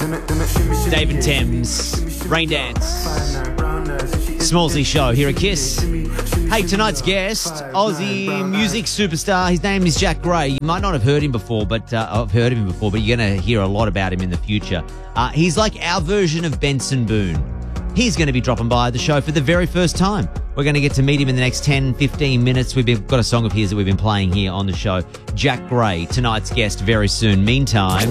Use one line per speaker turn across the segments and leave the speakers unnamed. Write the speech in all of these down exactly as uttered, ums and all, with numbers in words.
Dave and Thames, Rain Dance. Smallsy Show here at Kiss. Hey, tonight's guest, Aussie music superstar. His name is Jack Gray. You might not have heard him before, but uh, I've heard of him before, but you're going to hear a lot about him in the future. Uh, he's like our version of Benson Boone. He's going to be dropping by the show for the very first time. We're going to get to meet him in the next ten, fifteen minutes. We've been, got a song of his that we've been playing here on the show. Jack Gray, tonight's guest very soon. Meantime...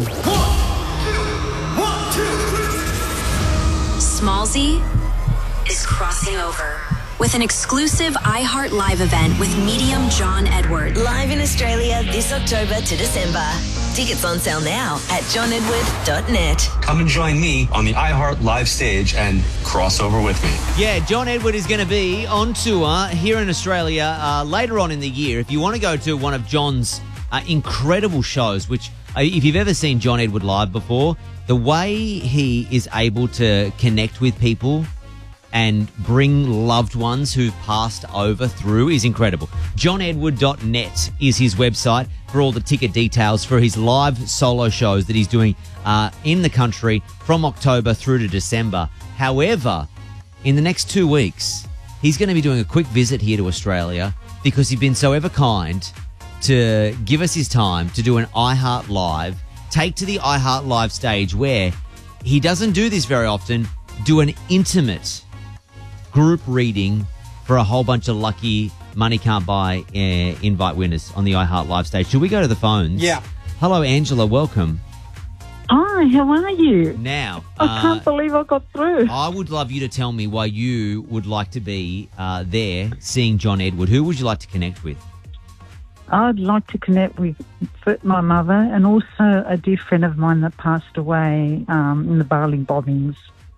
Smallsy is crossing over with an exclusive iHeart Live event with medium John Edward.
Live in Australia this October to December. Tickets on sale now at john edward dot net.
Come and join me on the iHeart Live stage and cross over with me.
Yeah, John Edward is going to be on tour here in Australia uh, later on in the year. If you want to go to one of John's uh, incredible shows, which uh, if you've ever seen John Edward live before, the way he is able to connect with people and bring loved ones who've passed over through is incredible. john edward dot net is his website for all the ticket details for his live solo shows that he's doing uh, in the country from October through to December. However, in the next two weeks, he's going to be doing a quick visit here to Australia because he's been so ever kind to give us his time to do an iHeart Live, take to the iHeart Live stage where he doesn't do this very often, do an intimate group reading for a whole bunch of lucky Money Can't Buy uh, invite winners on the iHeart Live stage. Should we go to the phones?
Yeah.
Hello, Angela. Welcome.
Hi, how are you?
Now,
I
uh,
can't believe I got through.
I would love you to tell me why you would like to be uh, there seeing John Edward. Who would you like to connect with?
I'd like to connect with my mother and also a dear friend of mine that passed away um, in the Barling bombings.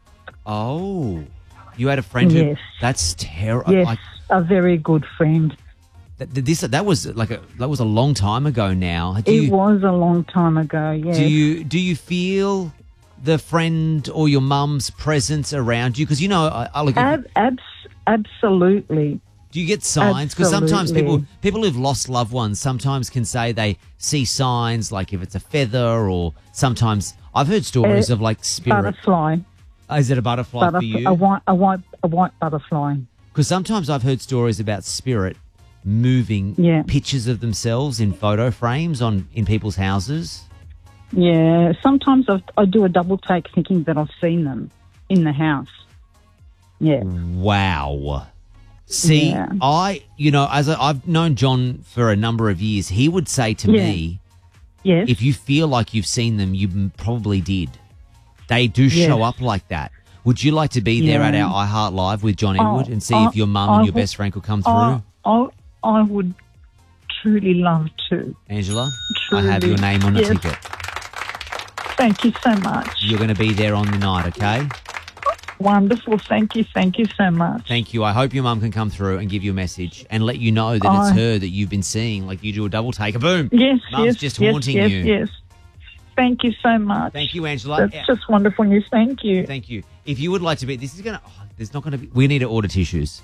Oh, you had a friend who...
Yes.
That's terrible.
Yes, a very good friend.
That, this, that was like a that was a long time ago now. Do
It
you,
was a long time ago, yes.
Do you do you feel the friend or your mum's presence around you? Because you know, I, I look at,
Ab- abs- absolutely.
do you get signs? Because sometimes
Absolutely.
people people who've lost loved ones sometimes can say they see signs, like if it's a feather, or sometimes I've heard stories
Uh,
of like spirit.
Butterfly.
Oh, is it a butterfly for
Butterf-
you?
a white, a white, a white butterfly.
Because sometimes I've heard stories about spirit moving
Yeah.
pictures of themselves in photo frames on in people's houses.
Yeah, sometimes I've, I do a double take thinking that I've seen them in the house. Yeah.
Wow. See,
Yeah.
I, you know, as I, I've known John for a number of years, he would say to
Yeah.
me,
Yes.
if you feel like you've seen them, you m- probably did. They do show
Yes.
up like that. Would you like to be there at
Yeah.
our iHeart Live with John
Oh,
Edward and see
I-
if your mum
I
and your
would-
best friend could come through?
I, I, I would truly love to.
Angela,
Truly.
I have your name on the
Yes.
ticket.
Thank you so much.
You're going to be there on the night, okay?
Wonderful. Thank you. Thank you so much.
Thank you. I hope your mum can come through and give you a message and let you know that it's
I-
her that you've been seeing. Like you do a double take. Boom.
Yes,
Mum's
yes,
just
yes,
haunting
yes,
you.
yes. Thank you so much.
Thank you, Angela.
That's
Yeah.
just wonderful news. Thank you.
Thank you. If you would like to be, this is going to, oh, there's not going to be, we need to order tissues.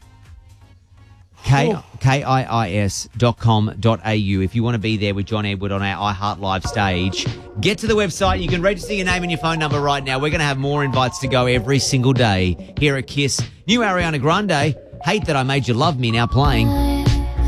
K,
Oh.
K-I-I-S dot com dot A-U. If you want to be there with John Edward on our iHeart Live stage, get to the website. You can register your name and your phone number right now. We're going to have more invites to go every single day here at Kiss. New Ariana Grande, Hate That I Made You Love Me, now playing.